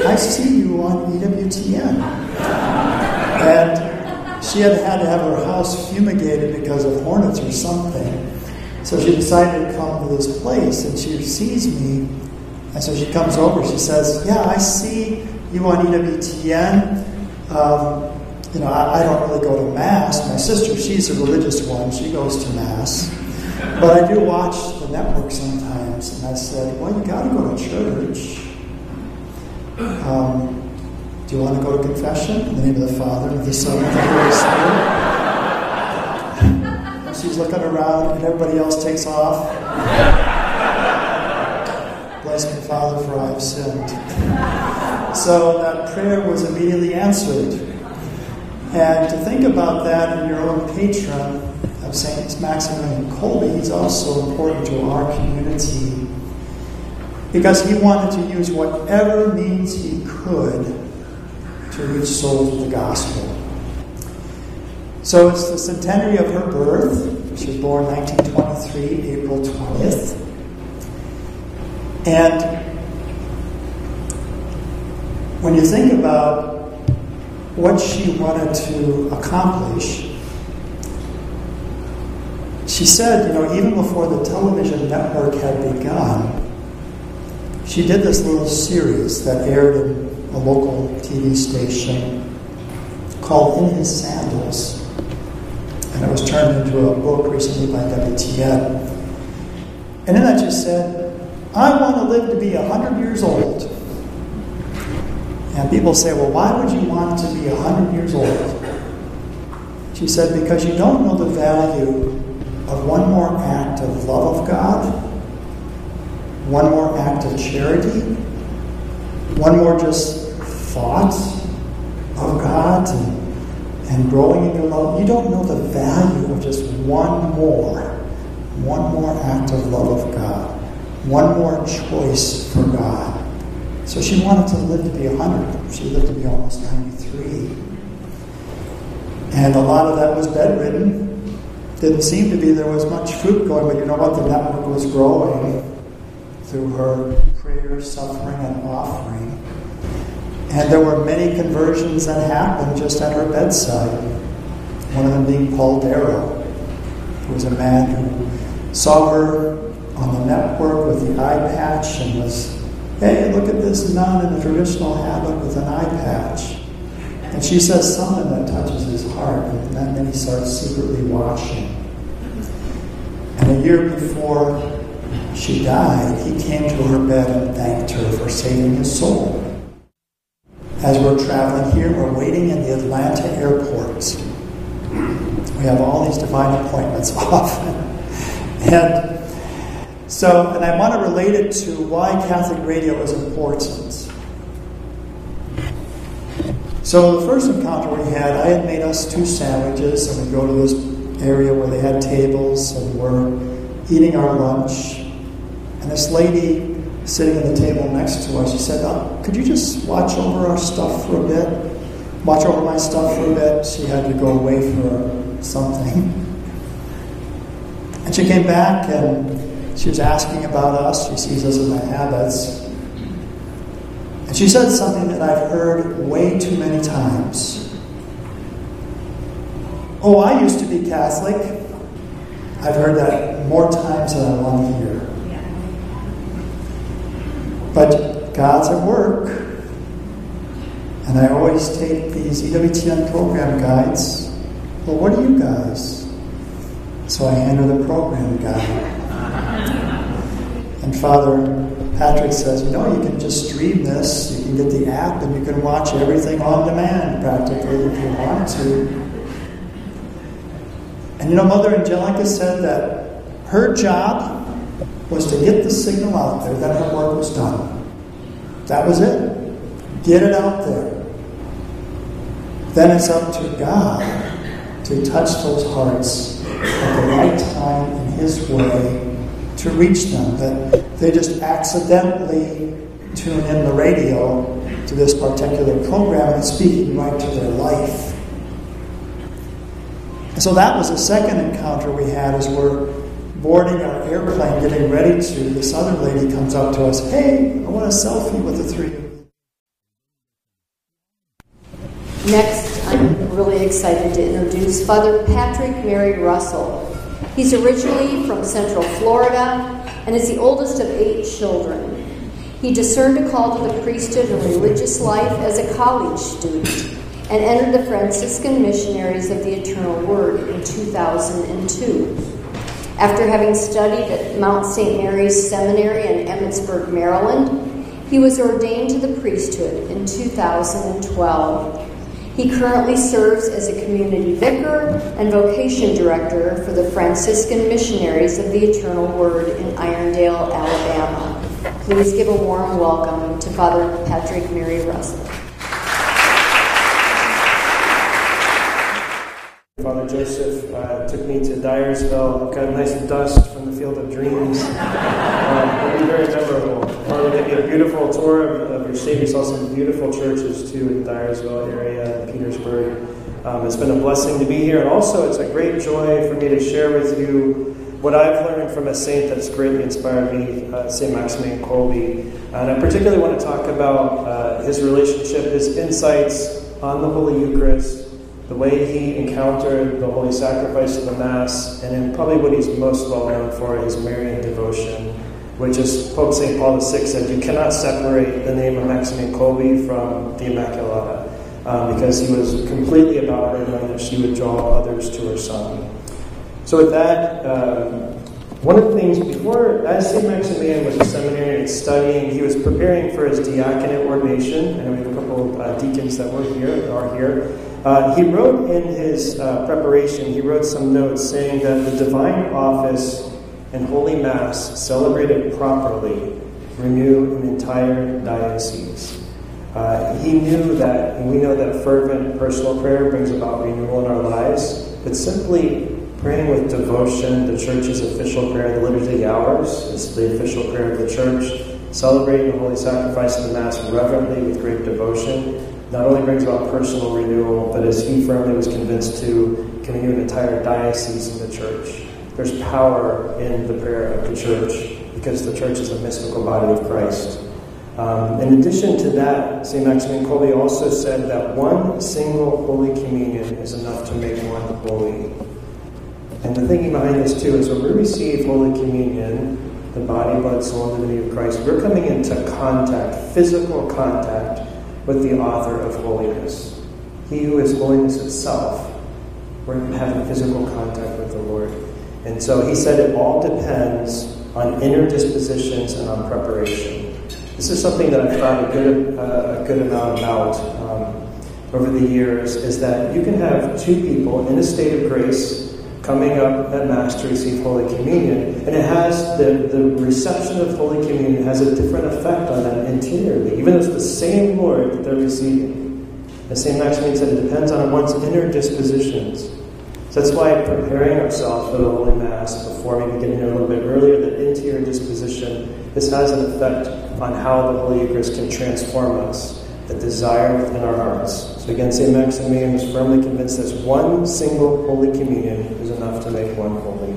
I see you on EWTN. And she had to have her house fumigated because of hornets or something. So she decided to come to this place, and she sees me. And so she comes over. She says, "Yeah, I see you on EWTN. I don't really go to Mass. My sister, she's a religious one. She goes to Mass. But I do watch the network sometimes." And I said, "Well, you got to go to church. Do you want to go to confession? In the name of the Father, and of the Son, and of the Holy Spirit?" And she's looking around, and everybody else takes off. "Bless me, Father, for I have sinned." So that prayer was immediately answered. And to think about that in your own patron of St. Maximilian Kolbe, he's also important to our community because he wanted to use whatever means he could to reach souls with the gospel. So it's the centenary of her birth. She was born 1923, April 20th. And when you think about what she wanted to accomplish, she said, even before the television network had begun, she did this little series that aired in a local TV station called In His Sandals. And it was turned into a book recently by WTN. And in that she said, "I want to live to be 100 years old." And people say, "Well, why would you want to be 100 years old?" She said, "Because you don't know the value of one more act of love of God, one more act of charity, one more just thought of God and growing in your love. You don't know the value of just one more act of love of God, one more choice for God." So she wanted to live to be 100. She lived to be almost 93. And a lot of that was bedridden. Didn't seem to be there was much fruit going, but you know what? The network was growing through her prayer, suffering, and offering. And there were many conversions that happened just at her bedside. One of them being Paul Darrow, who was a man who saw her on the network with the eye patch and was, "Hey, look at this nun in a traditional habit with an eye patch." And she says something that touches his heart, and then he starts secretly watching. And a year before she died, he came to her bed and thanked her for saving his soul. As we're traveling here, we're waiting in the Atlanta airport. We have all these divine appointments often. And I want to relate it to why Catholic radio is important. So the first encounter we had, I had made us 2 sandwiches, and we go to this area where they had tables, and we're eating our lunch. And this lady sitting at the table next to us, she said, "Could you just watch over our stuff for a bit? Watch over my stuff for a bit." She had to go away for something. And she came back, and she was asking about us. She sees us in the habits. And she said something that I've heard way too many times. "Oh, I used to be Catholic." I've heard that more times than I want to hear. But God's at work. And I always take these EWTN program guides. "Well, what are you guys?" So I hand her the program guide. And Father Patrick says, you can just stream this. You can get the app and you can watch everything on demand practically if you want to. And Mother Angelica said that her job was to get the signal out there that her work was done. That was it. Get it out there. Then it's up to God to touch those hearts at the right time in His way to reach them. That they just accidentally tune in the radio to this particular program and speaking right to their life. And so that was the second encounter we had as we're boarding our airplane, getting ready to. This other lady comes up to us, "Hey, I want a selfie with the 3 of you." Next, I'm really excited to introduce Father Patrick Mary Russell. He's originally from Central Florida and is the oldest of 8 children. He discerned a call to the priesthood and religious life as a college student and entered the Franciscan Missionaries of the Eternal Word in 2002. After having studied at Mount St. Mary's Seminary in Emmitsburg, Maryland, he was ordained to the priesthood in 2012. He currently serves as a community vicar and vocation director for the Franciscan Missionaries of the Eternal Word in Irondale, Alabama. Please give a warm welcome to Father Patrick Mary Russell. Father Joseph took me to Dyersville. I've got a nice dust from the Field of Dreams. It'll be very memorable. Father gave me a beautiful tour of your state. We saw some beautiful churches too in the Dyersville area, in Petersburg. It's been a blessing to be here, and also it's a great joy for me to share with you what I've learned from a saint that's greatly inspired me, St. Maximilian Kolbe. And I particularly want to talk about his relationship, his insights on the Holy Eucharist, the way he encountered the Holy Sacrifice of the Mass, and then probably what he's most well known for is Marian devotion, which is Pope St. Paul VI said, you cannot separate the name of Maximilian Kolbe from the Immaculata, because he was completely about her, knowing that she would draw others to her Son. So with that, one of the things before, as St. Maximilian was a seminarian and studying, he was preparing for his diaconate ordination, and we have a couple of deacons that are here. He wrote in his preparation, he wrote some notes saying that the divine office and Holy Mass celebrated properly renew an entire diocese. He knew that, and we know that fervent personal prayer brings about renewal in our lives, but simply praying with devotion, the Church's official prayer, the Liturgy of the Hours, is the official prayer of the Church, celebrating the Holy Sacrifice of the Mass reverently with great devotion, not only brings about personal renewal, but as he firmly was convinced to, can renew an entire diocese in the Church. There's power in the prayer of the Church, because the Church is a mystical body of Christ. In addition to that, St. Maximilian Kolbe also said that one single Holy Communion is enough to make one holy. And the thinking behind this too is when we receive Holy Communion, the body, blood, soul, and divinity of Christ, we're coming into contact, physical contact, with the author of holiness. He who is holiness itself, we're having physical contact with the Lord. And so he said it all depends on inner dispositions and on preparation. This is something that I've thought a good amount about over the years, is that you can have two people in a state of grace coming up at Mass to receive Holy Communion, and it has the reception of Holy Communion has a different effect on them interiorly, even though it's the same Lord that they're receiving. As St. Maximilian said, it depends on one's inner dispositions. So that's why preparing ourselves for the Holy Mass before maybe getting there a little bit earlier, the interior disposition, this has an effect on how the Holy Eucharist can transform us, the desire within our hearts. So again, St. Maximilian was firmly convinced that one single Holy Communion is enough to make one holy.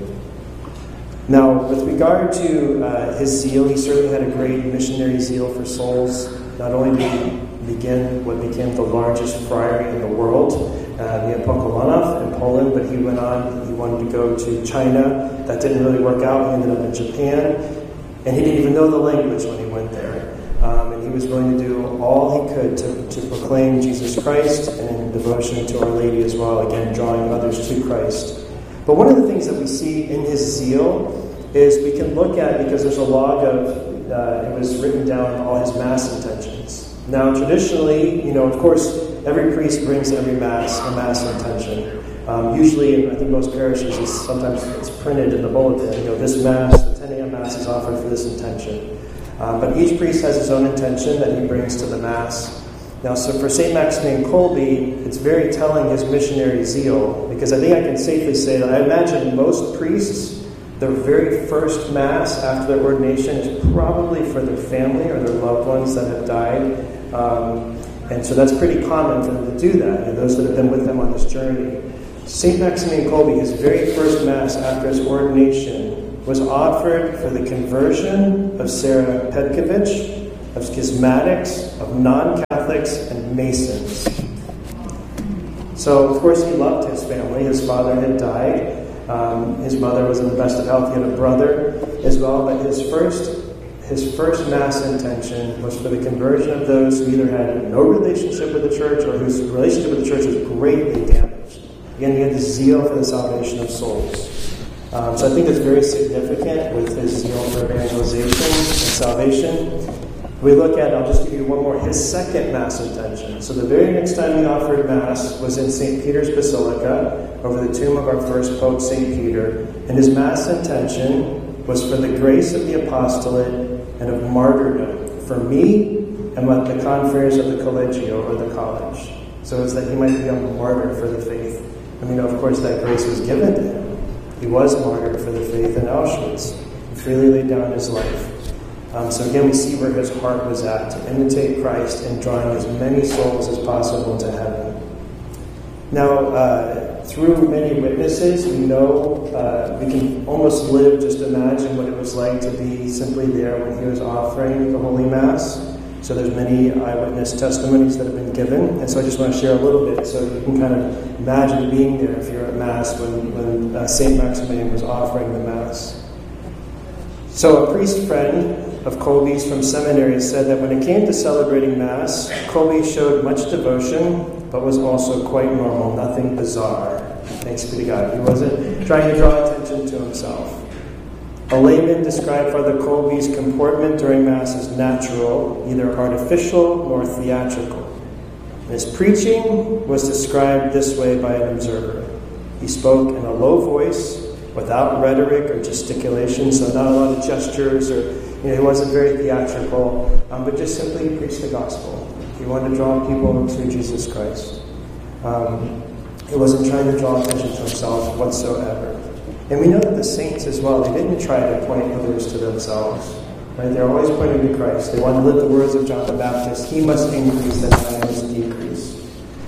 Now, with regard to his zeal, he certainly had a great missionary zeal for souls. Not only did he begin what became the largest friary in the world, near Pokolanów in Poland, but he went on, he wanted to go to China. That didn't really work out. He ended up in Japan, and he didn't even know the language when he went there. And he was willing to do all he could to proclaim Jesus Christ, and in devotion to Our Lady as well, again, drawing others to Christ. But one of the things that we see in his zeal is we can look at, because there's a log of, it was written down, all his Mass intentions. Now, traditionally, of course, every priest brings every Mass a Mass intention. Usually, I think most parishes, sometimes it's printed in the bulletin, this Mass, the 10 a.m. Mass is offered for this intention. But each priest has his own intention that he brings to the Mass. Now, so for St. Maximilian Kolbe, it's very telling his missionary zeal, because I think I can safely say that I imagine most priests, their very first Mass after their ordination is probably for their family or their loved ones that have died. And so that's pretty common for them to do that, and those that have been with them on this journey. St. Maximilian Kolbe, his very first Mass after his ordination, was offered for the conversion of Sarah Petkovich, of schismatics, of non-Catholics, and Masons. So, of course, he loved his family. His father had died. His mother was in the best of health. He had a brother as well. But his first Mass intention was for the conversion of those who either had no relationship with the church or whose relationship with the church was greatly damaged. Again, he had the zeal for the salvation of souls. So I think it's very significant with his zeal for evangelization and salvation. We look at, I'll just give you one more, his second Mass intention. So the very next time he offered Mass was in St. Peter's Basilica over the tomb of our first Pope, St. Peter. And his Mass intention was for the grace of the apostolate and of martyrdom for me and what the confreres of the collegio or the college. So it's that he might be a martyr for the faith. And we know, of course, that grace was given to him. He was martyred for the faith in Auschwitz. He freely laid down his life. So again, we see where his heart was at, to imitate Christ and drawing as many souls as possible to heaven. Now, through many witnesses, we know, we can almost just imagine what it was like to be simply there when he was offering the Holy Mass. So there's many eyewitness testimonies that have been given. And so I just want to share a little bit so you can kind of imagine being there if you're at Mass when St. Maximilian was offering the Mass. So a priest friend of Kolbe's from seminary said that when it came to celebrating Mass, Kolbe showed much devotion, but was also quite normal, nothing bizarre. Thanks be to God. He wasn't trying to draw attention to himself. A layman described Father Kolbe's comportment during Mass as natural, neither artificial nor theatrical. And his preaching was described this way by an observer. He spoke in a low voice, without rhetoric or gesticulation, so not a lot of gestures, or he wasn't very theatrical, but just simply preached the gospel. He wanted to draw people to Jesus Christ. He wasn't trying to draw attention to himself whatsoever. And we know that the saints as well, they didn't try to point others to themselves. Right? They're always pointing to Christ. They want to live the words of John the Baptist, he must increase and I must decrease.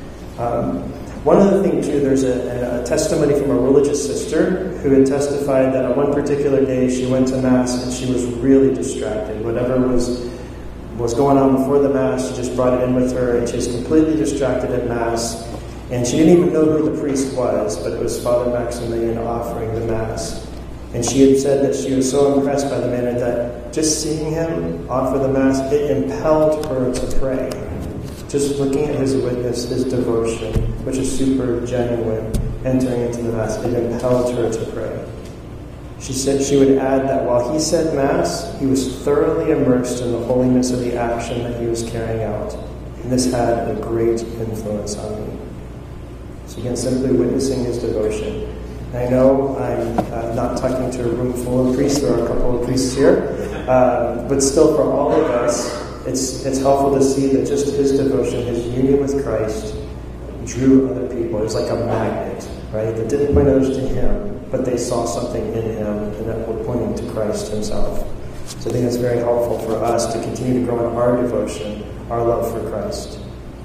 One other thing too, there's a testimony from a religious sister who had testified that on one particular day she went to Mass and she was really distracted. Whatever was going on before the Mass, she just brought it in with her and she was completely distracted at Mass. And she didn't even know who the priest was, but it was Father Maximilian offering the Mass. And she had said that she was so impressed by the man that just seeing him offer the Mass, it impelled her to pray. Just looking at his witness, his devotion, which is super genuine, entering into the Mass, it impelled her to pray. She said she would add that while he said Mass, he was thoroughly immersed in the holiness of the action that he was carrying out. And this had a great influence on me. So again, simply witnessing his devotion. And I know I'm not talking to a room full of priests. There are a couple of priests here. But still, for all of us, it's helpful to see that just his devotion, his union with Christ, drew other people. It was like a magnet, right? That didn't point others to him, but they saw something in him and that were pointing to Christ himself. So I think that's very helpful for us to continue to grow in our devotion, our love for Christ.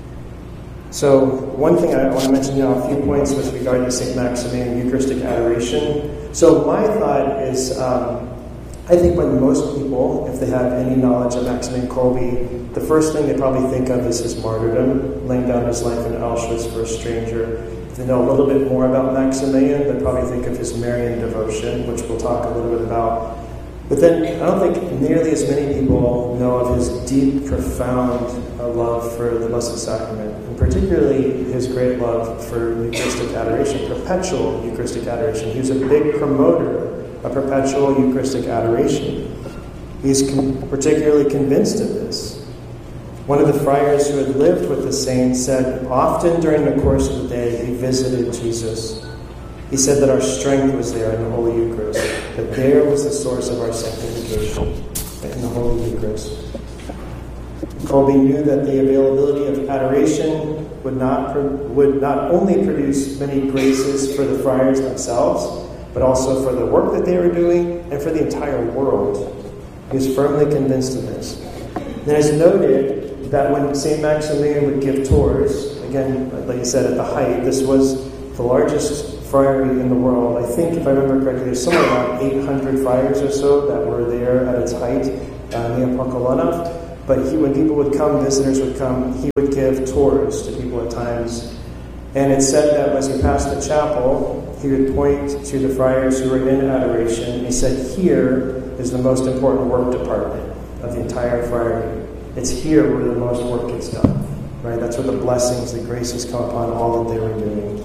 So one thing I want to mention now, a few points with regard to St. Maximilian Eucharistic adoration. So my thought is, I think when most people, if they have any knowledge of Maximilian Kolbe, the first thing they probably think of is his martyrdom, laying down his life in Auschwitz for a stranger. If they know a little bit more about Maximilian, they probably think of his Marian devotion, which we'll talk a little bit about. But then I don't think nearly as many people know of his deep, profound love for the Blessed Sacrament, and particularly his great love for Eucharistic adoration, perpetual Eucharistic adoration. He was a big promoter of perpetual Eucharistic adoration. He's particularly convinced of this. One of the friars who had lived with the saint said, often during the course of the day he visited Jesus. He said that our strength was there in the Holy Eucharist, that there was the source of our sanctification, in the Holy Eucharist. Kolbe knew that the availability of adoration would not only produce many graces for the friars themselves, but also for the work that they were doing and for the entire world. He was firmly convinced of this. And it is noted that when St. Maximilian would give tours, again, like I said, at the height, this was the largest friary in the world. I think, if I remember correctly, there's somewhere around 800 friars or so that were there at its height near Pokolonov. But when people would come, visitors would come, he would give tours to people at times. And it said that as he passed the chapel, he would point to the friars who were in adoration, and he said, here is the most important work department of the entire friary. It's here where the most work gets done, right? That's where the blessings, the graces come upon all that they were doing.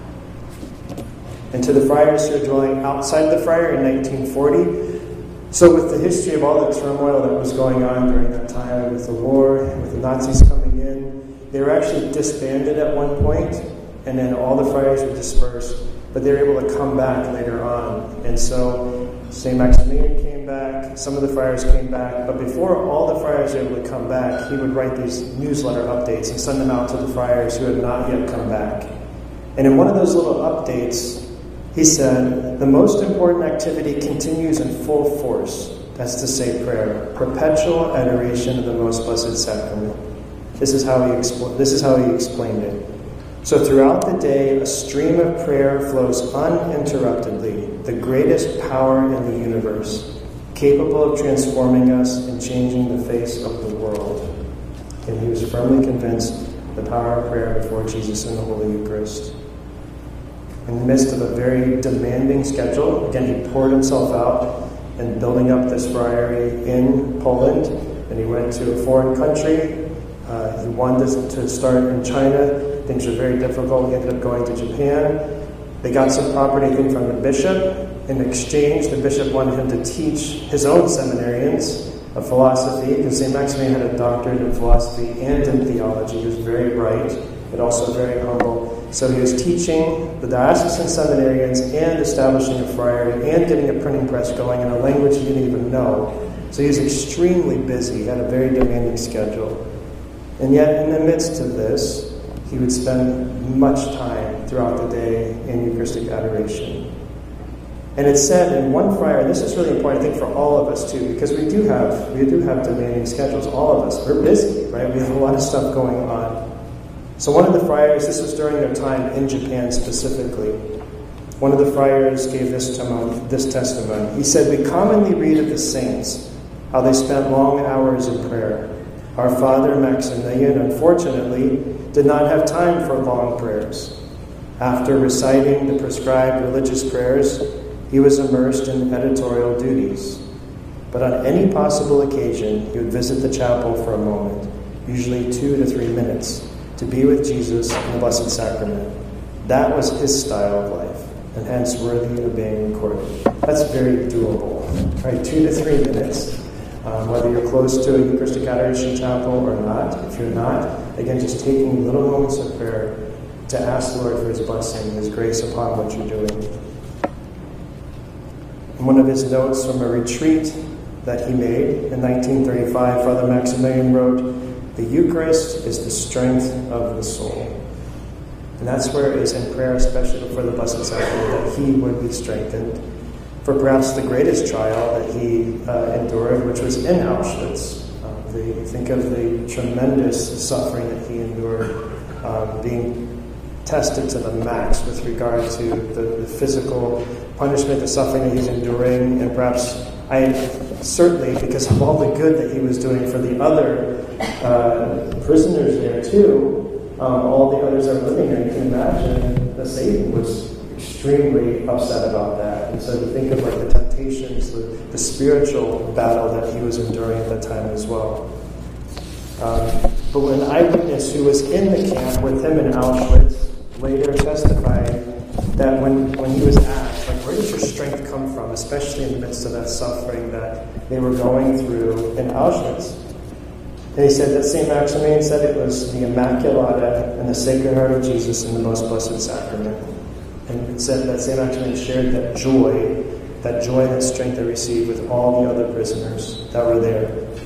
And to the friars who were dwelling outside the friary in 1940, so with the history of all the turmoil that was going on during that time, with the war, with the Nazis coming in, they were actually disbanded at one point, and then all the friars were dispersed, but they were able to come back later on. And so St. Maximilian came back, some of the friars came back, but before all the friars were able to come back, he would write these newsletter updates and send them out to the friars who had not yet come back. And in one of those little updates, he said, the most important activity continues in full force. That's to say prayer. Perpetual adoration of the most blessed sacrament. This is how he explained it. So throughout the day, a stream of prayer flows uninterruptedly, the greatest power in the universe, capable of transforming us and changing the face of the world. And he was firmly convinced the power of prayer before Jesus in the Holy Eucharist. In the midst of a very demanding schedule, again, he poured himself out in building up this friary in Poland, and he went to a foreign country. He wanted to start in China. Things were very difficult. He ended up going to Japan. They got some property, I think, from the bishop. In exchange, the bishop wanted him to teach his own seminarians of philosophy, because St. Maximilian had a doctorate in philosophy and in theology. He was very bright, but also very humble. So he was teaching the diocesan seminarians and establishing a friary and getting a printing press going in a language he didn't even know. So he was extremely busy. He had a very demanding schedule. And yet, in the midst of this, he would spend much time throughout the day in Eucharistic adoration. And it said in one friar, this is really important, I think, for all of us too, because we do have demanding schedules. All of us, we're busy, right? We have a lot of stuff going on. So one of the friars, this was during their time in Japan specifically, one of the friars gave this testimony. He said, we commonly read of the saints, how they spent long hours in prayer. Our father Maximilian, unfortunately, did not have time for long prayers. After reciting the prescribed religious prayers, he was immersed in editorial duties. But on any possible occasion, he would visit the chapel for a moment, usually 2 to 3 minutes, to be with Jesus in the Blessed Sacrament. That was his style of life, and hence worthy of being recorded. That's very doable, right? 2 to 3 minutes, whether you're close to a Eucharistic Adoration Chapel or not. If you're not, again, just taking little moments of prayer to ask the Lord for his blessing, his grace upon what you're doing. In one of his notes from a retreat that he made in 1935, Father Maximilian wrote, the Eucharist is the strength of the soul. And that's where it is in prayer, especially for the Blessed Sacrament, that he would be strengthened for perhaps the greatest trial that he endured, which was in Auschwitz. Think of the tremendous suffering that he endured, being tested to the max with regard to the physical punishment, the suffering that he's enduring, and perhaps certainly because of all the good that he was doing for the other prisoners there too, all the others that were living there, you can imagine that Satan was extremely upset about that. And so to think of like the temptations, the spiritual battle that he was enduring at that time as well. But an eyewitness who was in the camp with him in Auschwitz later testified that when he was asked, like, where does your strength come from, especially in the midst of that suffering that they were going through in Auschwitz? And he said that St. Maximilian said it was the Immaculata and the Sacred Heart of Jesus in the Most Blessed Sacrament. And it said that St. Maximilian shared that joy, that strength they received with all the other prisoners that were there.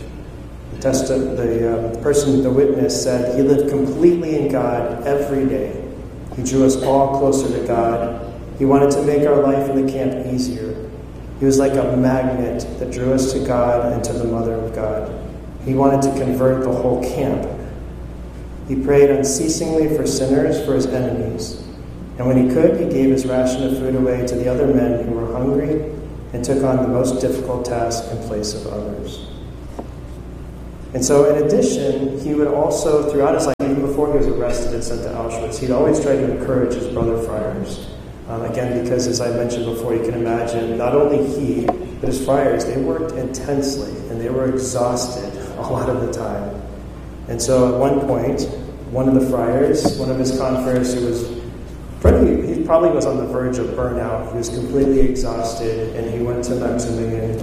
The witness said he lived completely in God every day. He drew us all closer to God. He wanted to make our life in the camp easier. He was like a magnet that drew us to God and to the Mother of God. He wanted to convert the whole camp. He prayed unceasingly for sinners, for his enemies. And when he could, he gave his ration of food away to the other men who were hungry and took on the most difficult task in place of others. And so in addition, he would also, throughout his life, even before he he was arrested and sent to Auschwitz, he'd always try to encourage his brother friars. Again, because as I mentioned before, you can imagine not only he, but his friars, they worked intensely and they were exhausted a lot of the time. And so at one point, one of the friars, one of his confreres who was he probably was on the verge of burnout. He was completely exhausted, and he went to Maximilian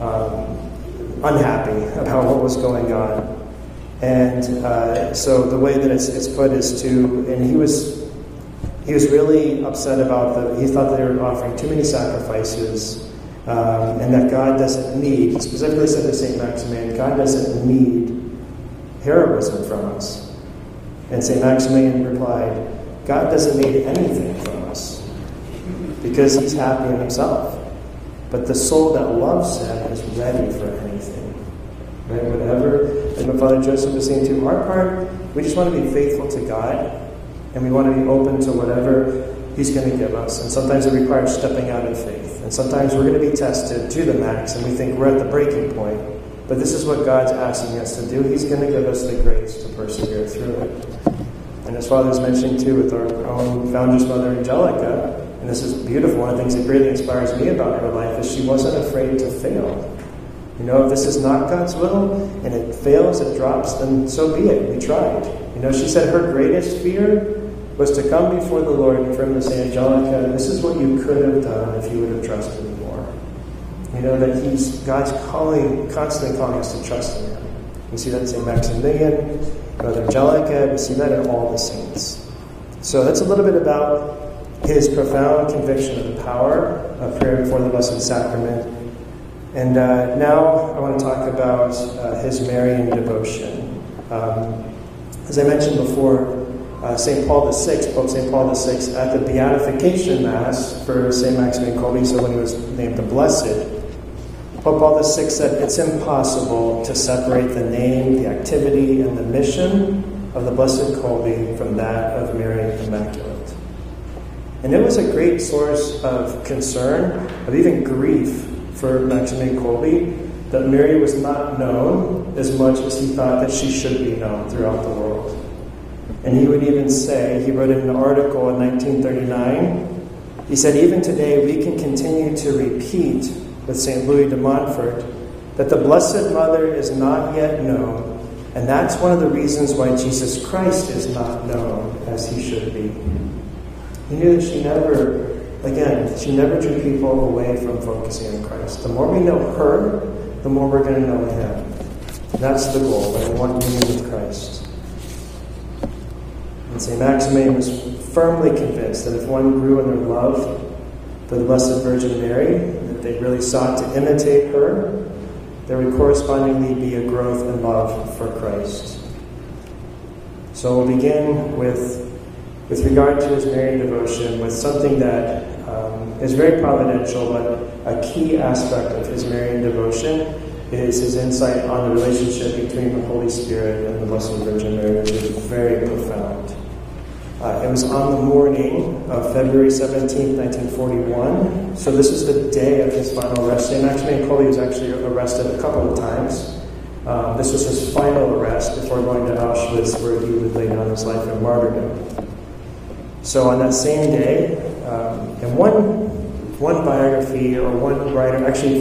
unhappy about what was going on. And so the way that it's put is and he was really upset about he thought they were offering too many sacrifices, and that God doesn't need, he specifically said to St. Maximilian, God doesn't need heroism from us. And St. Maximilian replied, God doesn't need anything from us because he's happy in himself. But the soul that loves him is ready for anything. Right? Whatever. And what Father Joseph was saying too, our part, we just want to be faithful to God, and we want to be open to whatever he's going to give us. And sometimes it requires stepping out in faith. And sometimes we're going to be tested to the max, and we think we're at the breaking point. But this is what God's asking us to do. He's going to give us the grace to persevere through it. And as Father was mentioning too with our own Foundress Mother Angelica, and this is beautiful, one of the things that greatly inspires me about her life is she wasn't afraid to fail. You know, if this is not God's will, and it fails, it drops, then so be it. We tried. You know, she said her greatest fear was to come before the Lord and for him to say, Angelica, this is what you could have done if you would have trusted me more. You know, that God's constantly calling us to trust in him. We see that in St. Maximilian, Mother Angelica, we see that in all the saints. So that's a little bit about his profound conviction of the power of prayer before the Blessed Sacrament. And now I want to talk about his Marian devotion. As I mentioned before, Pope St. Paul VI, at the Beatification Mass for St. Maximilian Kolbe, so when he was named the Blessed, Pope Paul VI said it's impossible to separate the name, the activity, and the mission of the Blessed Kolbe from that of Mary Immaculate. And it was a great source of concern, of even grief for Maximilian Kolbe, that Mary was not known as much as he thought that she should be known throughout the world. And he would even say, he wrote in an article in 1939, he said, even today we can continue to repeat with St. Louis de Montfort that the Blessed Mother is not yet known, and that's one of the reasons why Jesus Christ is not known as he should be. He knew that she never drew people away from focusing on Christ. The more we know her, the more we're going to know him. And that's the goal, right? One union with Christ. And St. Maximilian was firmly convinced that if one grew in their love for the Blessed Virgin Mary, that they really sought to imitate her, there would correspondingly be a growth in love for Christ. So we'll begin with regard to his Marian devotion, with something that is very providential, but a key aspect of his Marian devotion is his insight on the relationship between the Holy Spirit and the Blessed Virgin Mary, which is very profound. It was on the morning of February 17th, 1941. So this is the day of his final arrest. St. Maximilian Kolbe was actually arrested a couple of times. This was his final arrest before going to Auschwitz, where he would lay down his life in martyrdom. So on that same day, and one biography or one writer, actually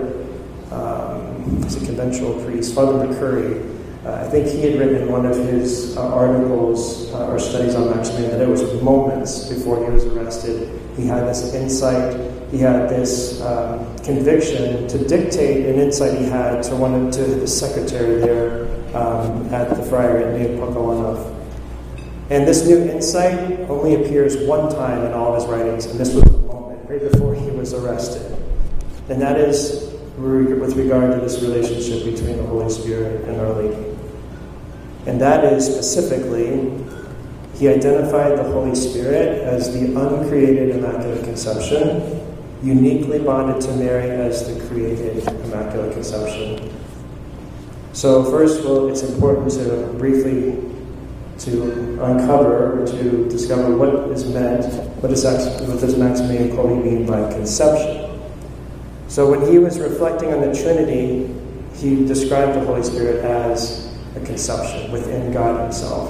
he's a conventual priest, Father McCurry, I think he had written in one of his articles or studies on Maximilian that it was moments before he was arrested. He had this insight, he had this conviction to dictate an insight he had to his secretary there at the friary at Neopokovanov. And this new insight only appears one time in all of his writings, and this was the moment, right before he was arrested. And that is with regard to this relationship between the Holy Spirit and Our Lady. And that is specifically, he identified the Holy Spirit as the uncreated Immaculate Conception, uniquely bonded to Mary as the created Immaculate Conception. So first, it's important to briefly uncover or to discover what is meant, what does Maximilian Kolbe mean by conception. So when he was reflecting on the Trinity, he described the Holy Spirit as a conception within God himself.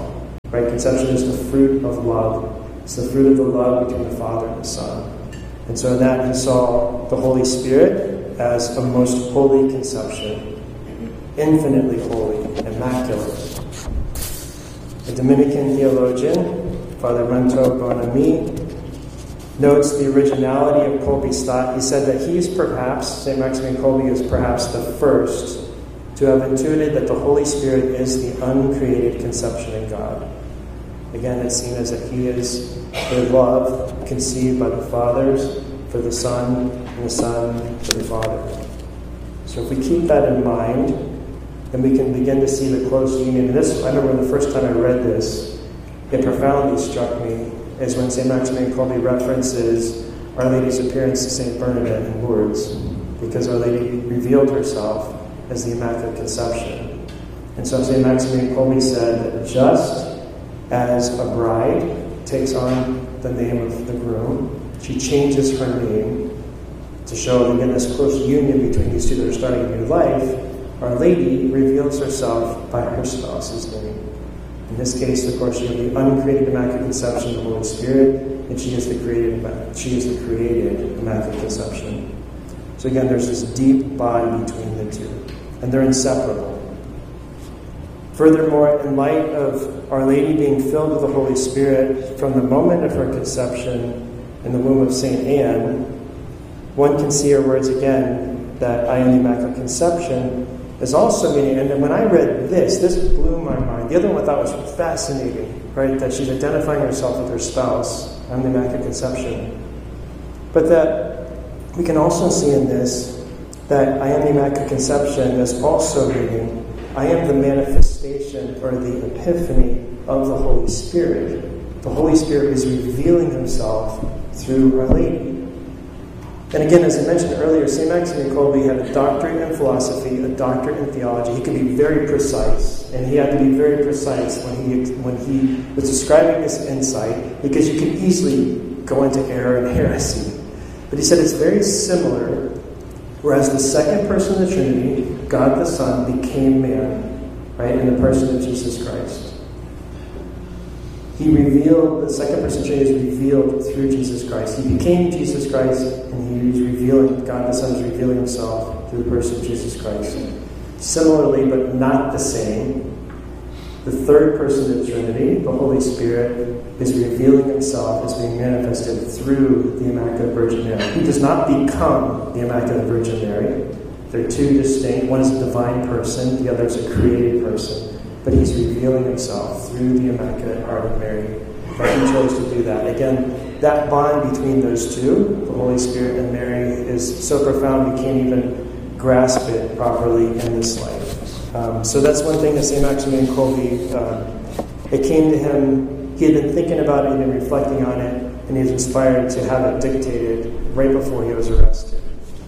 Right? Conception is the fruit of love. It's the fruit of the love between the Father and the Son. And so in that he saw the Holy Spirit as a most holy conception, infinitely holy, immaculate. The Dominican theologian, Father Rento Bonami, notes the originality of Kolbe's thought. He said that he's perhaps, St. Maximilian Kolbe is perhaps the first to have intuited that the Holy Spirit is the uncreated conception in God. Again, it's seen as that he is the love conceived by the fathers for the Son, and the Son for the Father. So if we keep that in mind, then we can begin to see the close union. And this, I remember the first time I read this, it profoundly struck me, is when St. Maximilian Kolbe references Our Lady's appearance to St. Bernadette in Lourdes, because Our Lady revealed herself as the Immaculate Conception. And so St. Maximilian Kolbe said that just as a bride takes on the name of the groom, she changes her name to show, again, this close union between these two that are starting a new life. Our Lady reveals herself by her spouse's name. In this case, of course, she has the uncreated Immaculate Conception of the Holy Spirit, and she is the created Immaculate Conception. So again, there's this deep bond between the two, and they're inseparable. Furthermore, in light of Our Lady being filled with the Holy Spirit from the moment of her conception in the womb of St. Anne, one can see her words again, that I am the Immaculate Conception, is also meaning, and when I read this blew my mind. The other one I thought was fascinating, right? That she's identifying herself with her spouse, I'm the Immaculate Conception. But that we can also see in this that I am the Immaculate Conception is also meaning I am the manifestation or the epiphany of the Holy Spirit. The Holy Spirit is revealing himself through Our Lady. And again, as I mentioned earlier, St. Maximilian Kolbe had a doctorate in philosophy, a doctorate in theology. He could be very precise, and he had to be very precise when he was describing this insight, because you can easily go into error and heresy. But he said it's very similar, whereas the second person of the Trinity, God the Son, became man, right, in the person of Jesus Christ. He revealed, the second person Trinity is revealed through Jesus Christ. He became Jesus Christ, and he was revealing, God the Son is revealing himself through the person of Jesus Christ. Similarly, but not the same, the third person of the Trinity, the Holy Spirit, is revealing himself as being manifested through the Immaculate Virgin Mary. He does not become the Immaculate Virgin Mary. They're two distinct. One is a divine person, the other is a created person. But he's revealing himself through the Immaculate Heart of Mary. But he chose to do that. Again, that bond between those two, the Holy Spirit and Mary, is so profound we can't even grasp it properly in this life. So that's one thing that St. Maximilian Kolbe, it came to him, he had been thinking about it, he had been reflecting on it, and he was inspired to have it dictated right before he was arrested.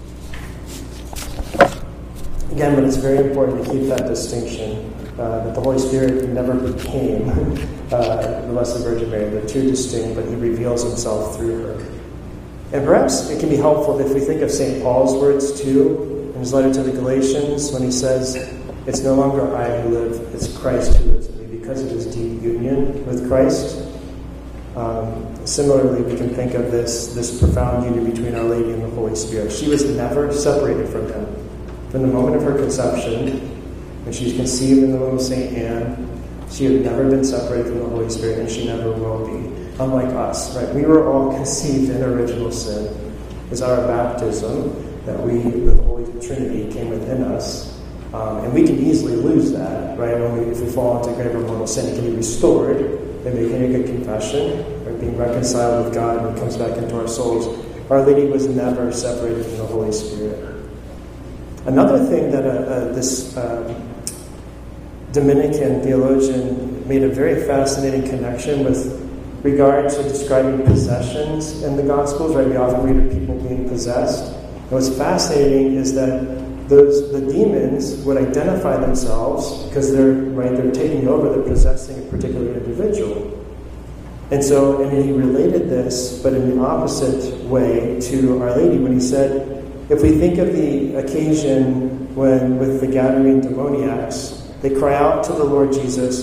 Again, but it's very important to keep that distinction. That the Holy Spirit never became the Blessed Virgin Mary. They're two distinct, but he reveals himself through her. And perhaps it can be helpful if we think of St. Paul's words too, in his letter to the Galatians, when he says, it's no longer I who live, it's Christ who lives in me, because of his deep union with Christ. Similarly, we can think of this profound union between Our Lady and the Holy Spirit. She was never separated from him. From the moment of her conception, when she was conceived in the womb of St. Anne, she had never been separated from the Holy Spirit, and she never will be. Unlike us, right? We were all conceived in original sin. It's our baptism that the Holy Trinity came within us. And we can easily lose that, right? If we fall into grave mortal sin, it can be restored by making a good confession, or being reconciled with God, and it comes back into our souls. Our Lady was never separated from the Holy Spirit. Another thing that this Dominican theologian made a very fascinating connection with regard to describing possessions in the Gospels, right? We often read of people being possessed. And what's fascinating is that the demons would identify themselves because they're taking over, they're possessing a particular individual. And he related this, but in the opposite way, to Our Lady when he said, if we think of the occasion when, with the Gadarene demoniacs, they cry out to the Lord Jesus,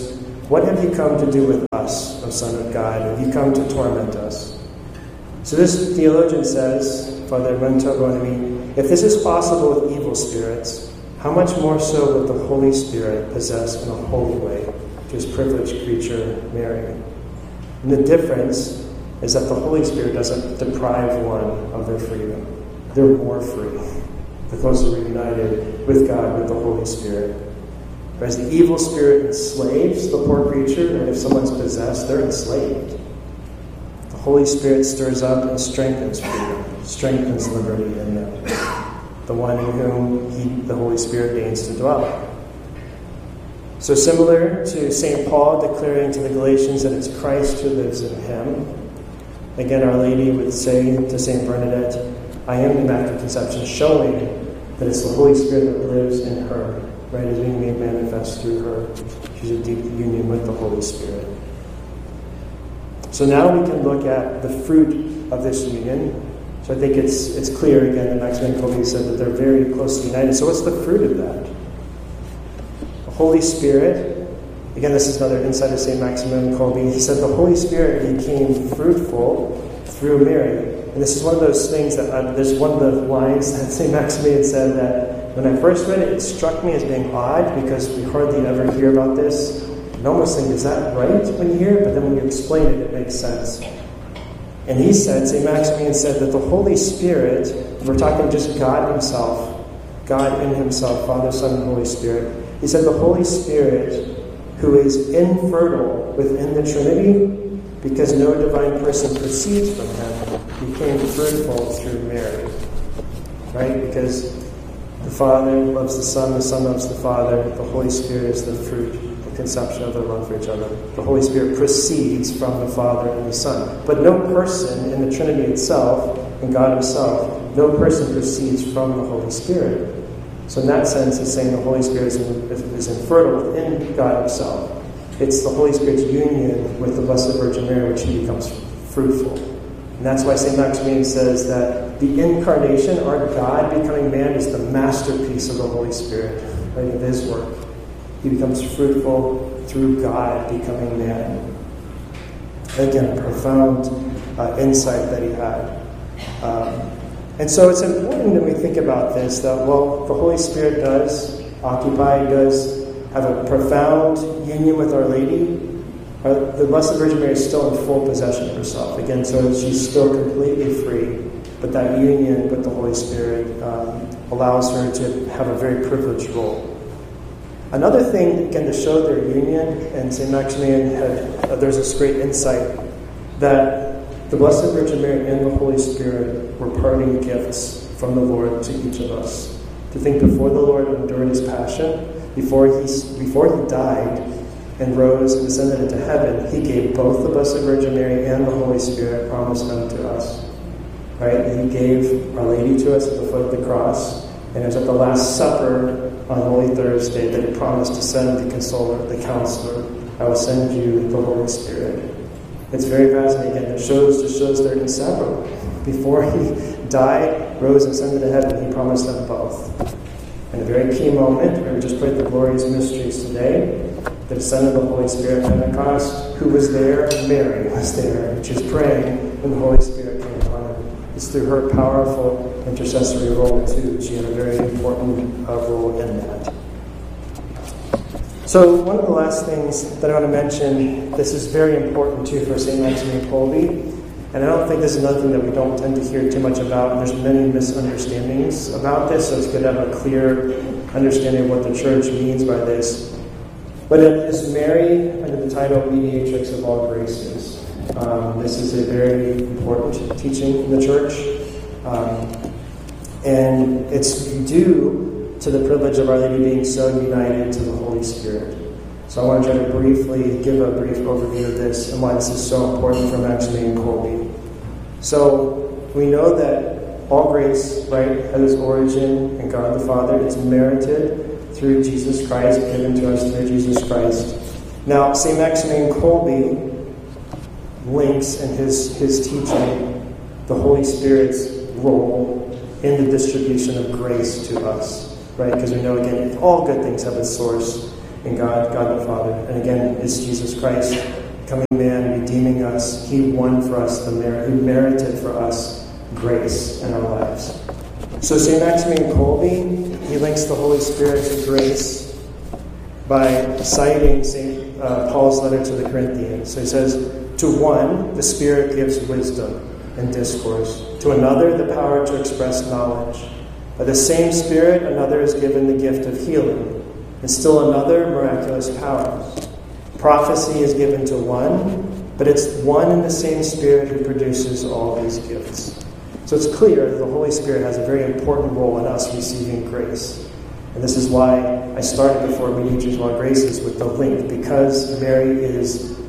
What have you come to do with us, O Son of God? Have you come to torment us? So this theologian says, Father Mento Bonami, if this is possible with evil spirits, how much more so with the Holy Spirit possessed in a holy way to his privileged creature, Mary? And the difference is that the Holy Spirit doesn't deprive one of their freedom. They're more free the closer we're united with God, with the Holy Spirit. Whereas the evil spirit enslaves the poor creature, and if someone's possessed, they're enslaved. The Holy Spirit stirs up and strengthens freedom, strengthens liberty in them, the one in whom the Holy Spirit deigns to dwell. So similar to St. Paul declaring to the Galatians that it's Christ who lives in him, again, Our Lady would say to St. Bernadette, I am the Immaculate Conception, showing that it's the Holy Spirit that lives in her, right, is being made manifest through her. She's in deep union with the Holy Spirit. So now we can look at the fruit of this union. So I think it's clear, again, that Maximilian Kolbe said that they're very closely united. So what's the fruit of that? The Holy Spirit, again, this is another insight of St. Maximilian Kolbe. He said the Holy Spirit became fruitful through Mary. And this is one of those things that, there's one of the lines that St. Maximilian said that when I first read it, it struck me as being odd because we hardly ever hear about this. And almost think, is that right when you hear it? But then when you explain it, it makes sense. And he said, St. Maximilian said that the Holy Spirit, we're talking just God himself, God in himself, Father, Son, and Holy Spirit. He said the Holy Spirit, who is infertile within the Trinity, because no divine person proceeds from him, became fruitful through Mary. Right? Because the Father loves the Son loves the Father, the Holy Spirit is the fruit, the conception of their love for each other. The Holy Spirit proceeds from the Father and the Son. But no person in the Trinity itself, in God himself, no person proceeds from the Holy Spirit. So in that sense, it's saying the Holy Spirit is infertile within God himself. It's the Holy Spirit's union with the Blessed Virgin Mary which he becomes fruitful. And that's why St. Maximilian says that the incarnation, our God becoming man, is the masterpiece of the Holy Spirit, right, of his work. He becomes fruitful through God becoming man. Again, a profound insight that he had. And so it's important when we think about this that, well, the Holy Spirit does have a profound union with Our Lady. The Blessed Virgin Mary is still in full possession of herself. Again, so she's still completely free. But that union with the Holy Spirit allows her to have a very privileged role. Another thing, again, to show their union, and St. Maximilian there's this great insight that the Blessed Virgin Mary and the Holy Spirit were parting gifts from the Lord to each of us. To think before the Lord endured his passion, before he died and rose and ascended into heaven, he gave both the Blessed Virgin Mary and the Holy Spirit, promised them to us. Right? And he gave Our Lady to us at the foot of the cross. And it was at the Last Supper on Holy Thursday that he promised to send the Consoler, the Counselor. I will send you the Holy Spirit. It's very fascinating. Again, it shows they're inseparable. Before he died, rose, and ascended to heaven, he promised them both. And a very key moment, we just prayed the glorious mysteries today, the descent of the Holy Spirit at Pentecost. Who was there? Mary was there. She was praying when the Holy Spirit came upon her. It's through her powerful intercessory role, too. She had a very important role in that. So one of the last things that I want to mention, this is very important, too, for St. Maximilian Kolbe. And I don't think this is another thing that we don't tend to hear too much about. And there's many misunderstandings about this, so it's good to have a clear understanding of what the Church means by this. But it is Mary under the title Mediatrix of all graces. This is a very important teaching in the Church. And it's due to the privilege of Our Lady being so united to the Holy Spirit. So I want to try to briefly give a brief overview of this and why this is so important for Maximilian Kolbe. So we know that all grace, right, has its origin in God the Father. It's merited through Jesus Christ, given to us through Jesus Christ. Now, St. Maximilian Kolbe links in his teaching the Holy Spirit's role in the distribution of grace to us, right? Because we know, again, all good things have a source in God the Father. And again, it's Jesus Christ, becoming man, redeeming us. He won for us the merit. He merited for us grace in our lives. So St. Maximilian Kolbe, he links the Holy Spirit to grace by citing St. Paul's letter to the Corinthians. So he says, to one, the Spirit gives wisdom and discourse. To another, the power to express knowledge. By the same Spirit, another is given the gift of healing, and still another, miraculous powers. Prophecy is given to one, but it's one and the same Spirit who produces all these gifts. So it's clear that the Holy Spirit has a very important role in us receiving grace. And this is why I started before Mediators of All Graces with the link, because Mary is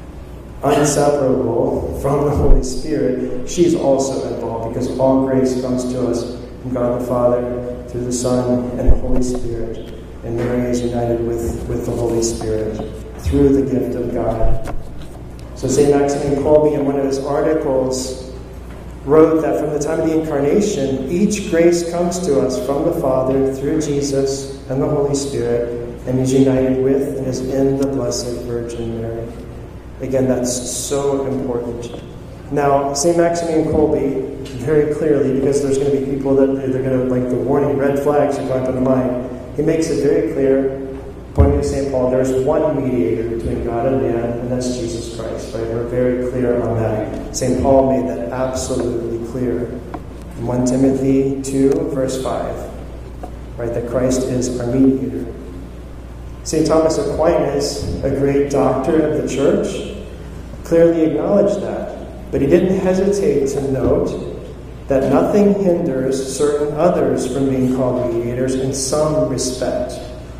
inseparable from the Holy Spirit. She's also involved, because all grace comes to us from God the Father, through the Son, and the Holy Spirit. And Mary is united with the Holy Spirit through the gift of God. So St. Maximilian Kolbe, in one of his articles, wrote that from the time of the Incarnation, each grace comes to us from the Father through Jesus and the Holy Spirit, and is united with and is in the Blessed Virgin Mary. Again, that's so important. Now, St. Maximilian Kolbe, very clearly, because there's going to be people that they're going to, like the warning red flags are going up in the mind, he makes it very clear, pointing to St. Paul, there's one mediator between God and man, and that's Jesus Christ. Right? We're very clear on that. St. Paul made that absolutely clear. In 1 Timothy 2, verse 5, right, that Christ is our mediator. St. Thomas Aquinas, a great doctor of the Church, clearly acknowledged that, but he didn't hesitate to note that nothing hinders certain others from being called mediators in some respect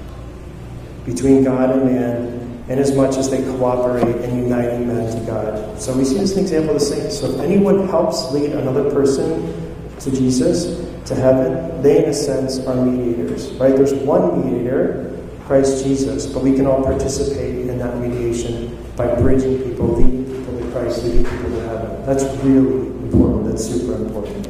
between God and man, inasmuch as they cooperate in uniting men to God. So we see this in the example of the saints. So if anyone helps lead another person to Jesus, to heaven, they in a sense are mediators. Right? There's one mediator, Christ Jesus, but we can all participate in that mediation by bridging people, leading people to Christ, leading people to heaven. That's really important. That's super important.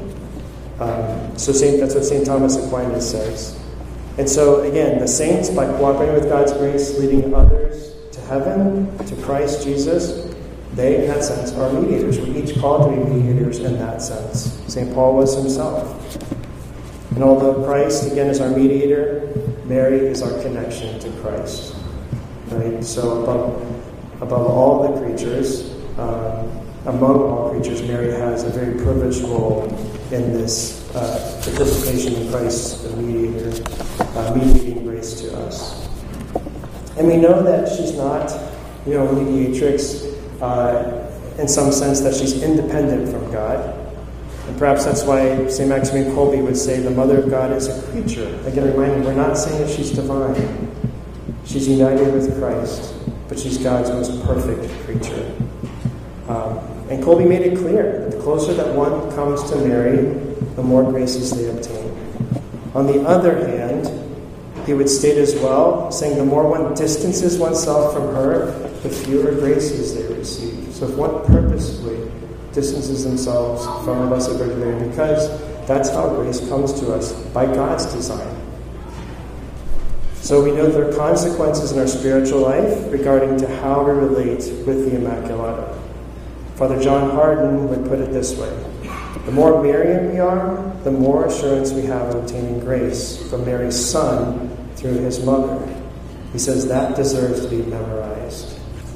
That's what St. Thomas Aquinas says. And so, again, the saints, by cooperating with God's grace, leading others to heaven, to Christ Jesus, they, in that sense, are mediators. We're each called to be mediators in that sense. St. Paul was himself. And although Christ, again, is our mediator, Mary is our connection to Christ. Right? So above all the creatures, among all creatures, Mary has a very privileged role in this participation in Christ's mediator, mediating grace to us. And we know that she's not, a mediatrix in some sense, that she's independent from God. And perhaps that's why St. Maximilian Kolbe would say the Mother of God is a creature. Again, reminding, we're not saying that she's divine. She's united with Christ, but she's God's most perfect creature. And Kolbe made it clear that the closer that one comes to Mary, the more graces they obtain. On the other hand, he would state as well, saying the more one distances oneself from her, the fewer graces they receive. So if one purposefully distances themselves from the Blessed Virgin Mary, because that's how grace comes to us, by God's design. So we know there are consequences in our spiritual life regarding to how we relate with the Immaculata. Father John Hardon would put it this way: the more Marian we are, the more assurance we have of obtaining grace from Mary's Son through his mother. He says that deserves to be memorized.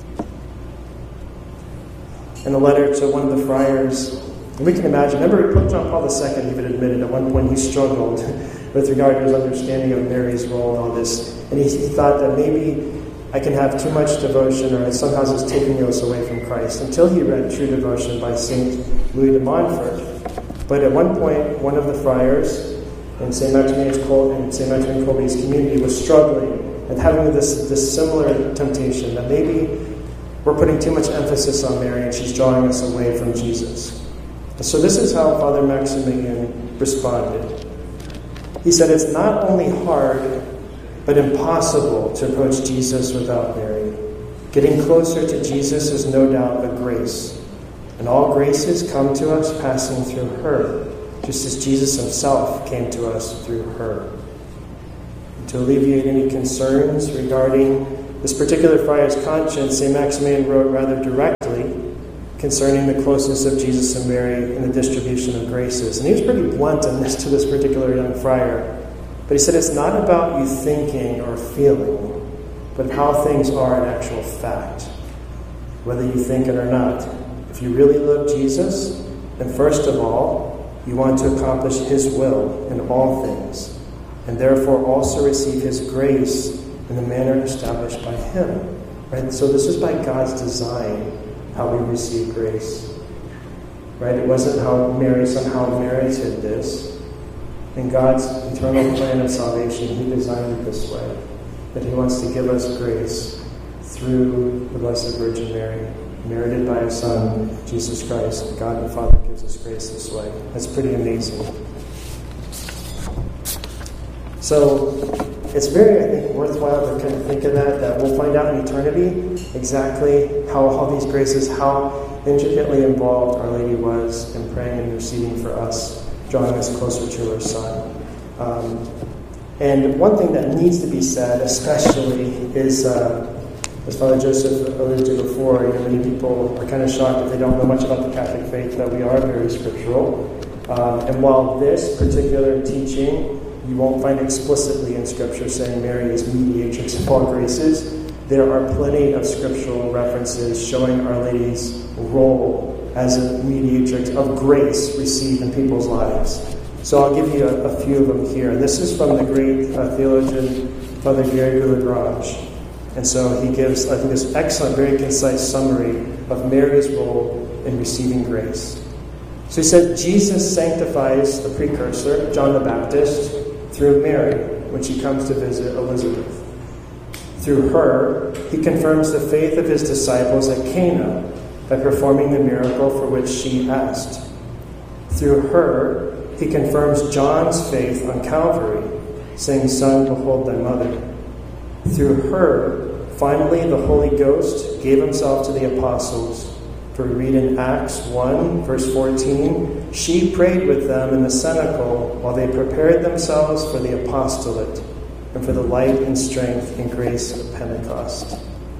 In a letter to one of the friars, and we can imagine, remember Pope John Paul II even admitted at one point he struggled with regard to his understanding of Mary's role in all this. And he thought that maybe I can have too much devotion, or somehow it's taking us away from Christ, until he read True Devotion by St. Louis de Montfort. But at one point, one of the friars in St. Maximilian Kolbe's community was struggling and having this similar temptation that maybe we're putting too much emphasis on Mary and she's drawing us away from Jesus. So this is how Father Maximilian responded. He said, it's not only hard, but impossible to approach Jesus without Mary. Getting closer to Jesus is no doubt a grace. And all graces come to us passing through her, just as Jesus himself came to us through her. to alleviate any concerns regarding this particular friar's conscience, St. Maximilian wrote rather directly concerning the closeness of Jesus and Mary in the distribution of graces. And he was pretty blunt in this to this particular young friar. But he said it's not about you thinking or feeling, but how things are in actual fact, whether you think it or not. If you really love Jesus, then first of all, you want to accomplish his will in all things, and therefore also receive his grace in the manner established by him. Right? So this is by God's design how we receive grace. Right? It wasn't how Mary somehow merited this. In God's eternal plan of salvation, he designed it this way, that he wants to give us grace through the Blessed Virgin Mary, merited by his Son, Jesus Christ. God the Father gives us grace this way. That's pretty amazing. So it's very, I think, worthwhile to kind of think of that we'll find out in eternity exactly how all these graces, how intricately involved Our Lady was in praying and interceding for us, drawing us closer to her Son. And one thing that needs to be said, especially, is, as Father Joseph alluded to before, many people are kind of shocked if they don't know much about the Catholic faith, that we are very scriptural. And while this particular teaching you won't find explicitly in Scripture saying Mary is mediatrix of all graces, there are plenty of scriptural references showing Our Lady's role as a mediatrix of grace received in people's lives. So I'll give you a few of them here. This is from the great theologian Father Gary Lagrange. And so he gives, I think, this excellent, very concise summary of Mary's role in receiving grace. So he said, Jesus sanctifies the precursor, John the Baptist, through Mary when she comes to visit Elizabeth. Through her, he confirms the faith of his disciples at Cana by performing the miracle for which she asked. Through her, he confirms John's faith on Calvary, saying, Son, behold thy mother. Through her, finally, the Holy Ghost gave himself to the apostles. For we read in Acts 1, verse 14, she prayed with them in the cenacle while they prepared themselves for the apostolate and for the light and strength and grace of Pentecost.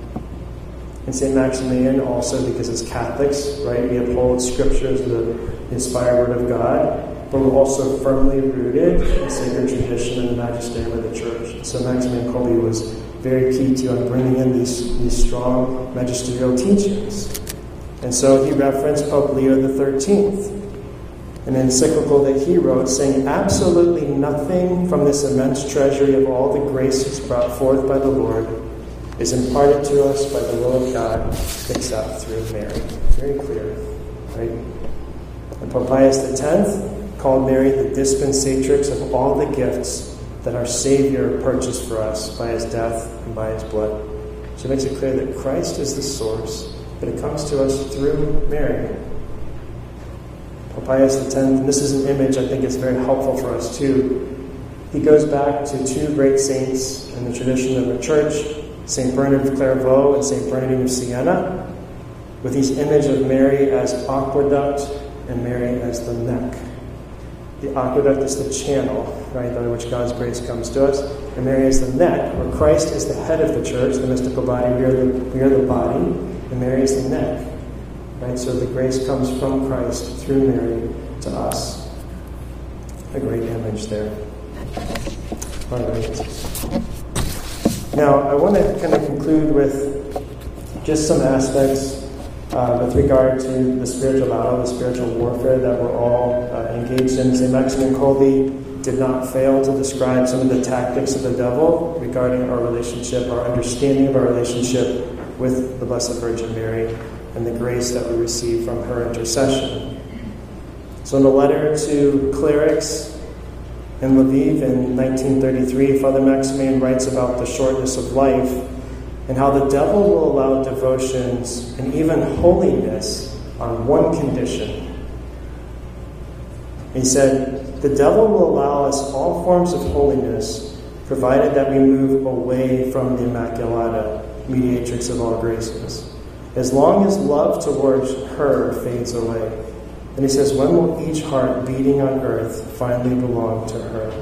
And St. Maximilian also, because as Catholics, right, we uphold Scripture as the inspired Word of God, but we're also firmly rooted in sacred tradition and the magisterium of the Church. So Maximilian Kolbe was very key to bringing in these strong magisterial teachings. And so he referenced Pope Leo XIII, an encyclical that he wrote saying, absolutely nothing from this immense treasury of all the graces brought forth by the Lord is imparted to us by the will of God except through Mary. Very clear, right? And Pope Pius X called Mary the dispensatrix of all the gifts that our Savior purchased for us by his death and by his blood. So it makes it clear that Christ is the source, but it comes to us through Mary. Pope Pius X, and this is an image I think is very helpful for us too. He goes back to two great saints in the tradition of the Church, St. Bernard of Clairvaux and St. Bernardine of Siena, with his image of Mary as aqueduct and Mary as the neck. The aqueduct is the channel, right, by which God's grace comes to us, and Mary is the neck, where Christ is the head of the Church, the mystical body, we are the body, and Mary is the neck. Right? So the grace comes from Christ through Mary to us. A great image there. All right. Now, I want to kind of conclude with just some aspects with regard to the spiritual battle, the spiritual warfare that we're all engaged in. St. Maximilian Kolbe did not fail to describe some of the tactics of the devil regarding our relationship, our understanding of our relationship with the Blessed Virgin Mary and the grace that we receive from her intercession. So in a letter to clerics in Lviv in 1933, Father Maximilian writes about the shortness of life and how the devil will allow devotions and even holiness on one condition. He said, the devil will allow us all forms of holiness provided that we move away from the Immaculata, mediatrix of all graces, as long as love towards her fades away. And he says, when will each heart beating on earth finally belong to her?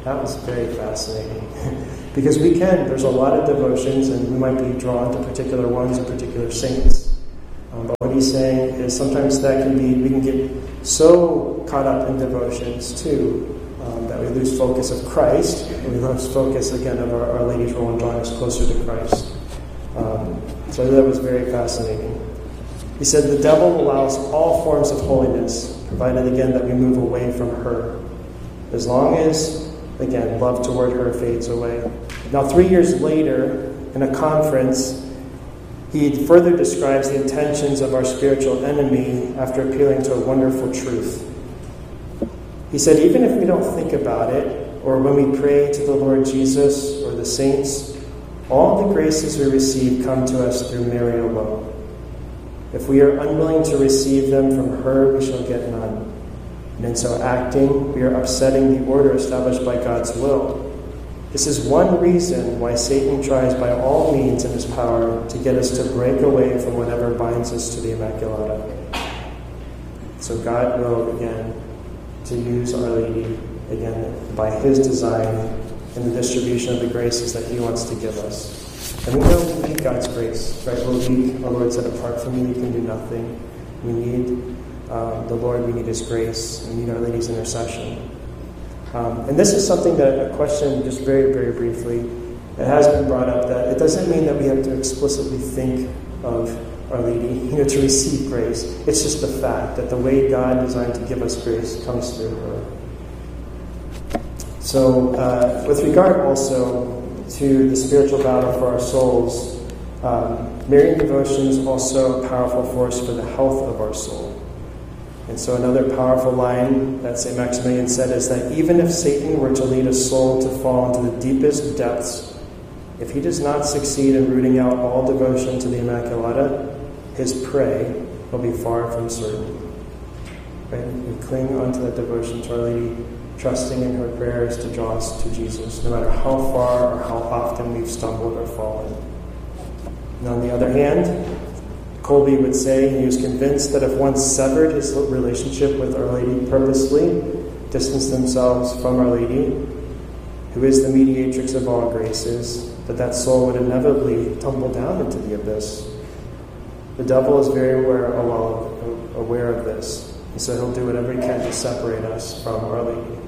That was very fascinating. Because there's a lot of devotions, and we might be drawn to particular ones or particular saints. But what he's saying is sometimes we can get so caught up in devotions too, that we lose focus of Christ, and we lose focus again of Our Lady's role in drawing us closer to Christ. So that was very fascinating. He said the devil allows all forms of holiness, provided again that we move away from her, as long as, again, love toward her fades away. Now 3 years later, in a conference, he further describes the intentions of our spiritual enemy after appealing to a wonderful truth. He said, even if we don't think about it, or when we pray to the Lord Jesus or the saints, all the graces we receive come to us through Mary alone. If we are unwilling to receive them from her, we shall get none. And in so acting, we are upsetting the order established by God's will. This is one reason why Satan tries by all means in his power to get us to break away from whatever binds us to the Immaculata. So God will, again, to use Our Lady, again, by his design in the distribution of the graces that he wants to give us. And we know we need God's grace, right? We're weak. Our Lord said, apart from me, we can do nothing. We need the Lord, we need his grace, and we need Our Lady's intercession. And this is something that, a question just very, very briefly, it has been brought up that it doesn't mean that we have to explicitly think of Our Lady, to receive grace. It's just the fact that the way God designed to give us grace comes through her. So, with regard also to the spiritual battle for our souls, Marian devotion is also a powerful force for the health of our soul. And so another powerful line that St. Maximilian said is that even if Satan were to lead a soul to fall into the deepest depths, if he does not succeed in rooting out all devotion to the Immaculata, his prey will be far from certain. Right? We cling onto that devotion to Our Lady, trusting in her prayers to draw us to Jesus, no matter how far or how often we've stumbled or fallen. And on the other hand, Kolbe would say he was convinced that if one severed his relationship with Our Lady purposely, distanced themselves from Our Lady, who is the mediatrix of all graces, that soul would inevitably tumble down into the abyss. The devil is very aware of this, and so he'll do whatever he can to separate us from Our Lady.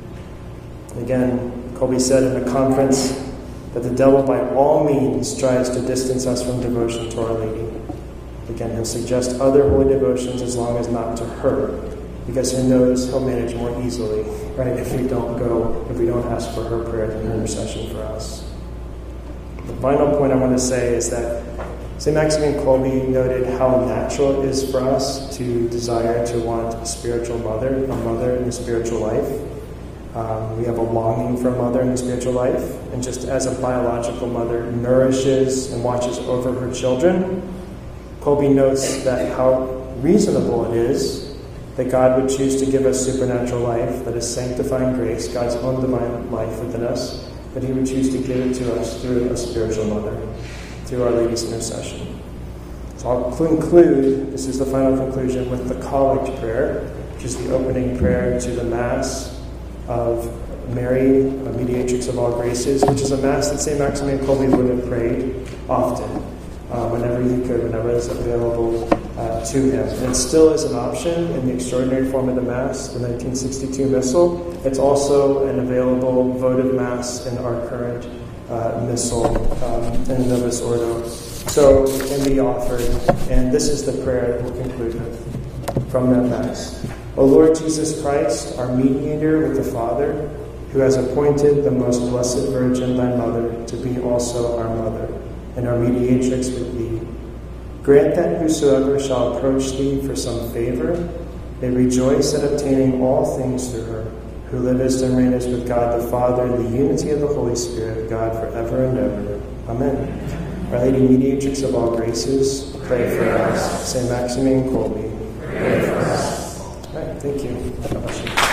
Again, Kolbe said in a conference that the devil by all means tries to distance us from devotion to Our Lady. Again, he'll suggest other holy devotions as long as not to her, because he knows he'll manage more easily, right, if we don't ask for her prayer and her intercession for us. The final point I want to say is that St. Maximilian Kolbe noted how natural it is for us to desire to want a spiritual mother, a mother in the spiritual life. We have a longing for a mother in the spiritual life, and just as a biological mother nourishes and watches over her children, Kolbe notes that how reasonable it is that God would choose to give us supernatural life, that is sanctifying grace, God's own divine life within us, that he would choose to give it to us through a spiritual mother, through Our Lady's intercession. So I'll conclude, this is the final conclusion, with the Collect Prayer, which is the opening prayer to the Mass of Mary, a mediatrix of all graces, which is a Mass that St. Maximilian Kolbe would have prayed often, whenever he could, whenever it was available to him. And it still is an option in the extraordinary form of the Mass, the 1962 Missal. It's also an available votive Mass in our current Missal in Novus Ordo. So it can be offered, and this is the prayer that we'll conclude with from that Mass. O Lord Jesus Christ, our mediator with the Father, who has appointed the most blessed Virgin, thy mother, to be also our mother, and our mediatrix with thee. Grant that whosoever shall approach thee for some favor may rejoice at obtaining all things through her, who livest and reignest with God the Father in the unity of the Holy Spirit, God forever and ever. Amen. Our Lady, mediatrix of all graces, pray for us. St. Maximilian Kolbe, pray for us. All right, thank you. God bless you.